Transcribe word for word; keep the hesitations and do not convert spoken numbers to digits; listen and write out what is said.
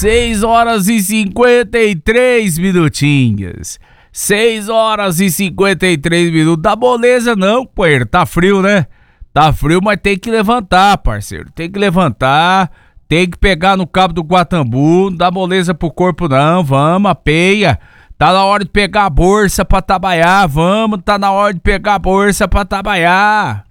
Seis horas e cinquenta e três minutinhos. Seis horas e cinquenta e três minutos. Dá moleza não, companheiro. Tá frio, né? Tá frio, mas tem que levantar, parceiro. Tem que levantar. Tem que pegar no cabo do Guatambu. Não dá moleza pro corpo não. Vamos, apeia. Tá na hora de pegar a bolsa pra trabalhar. Vamos, tá na hora de pegar a bolsa pra trabalhar.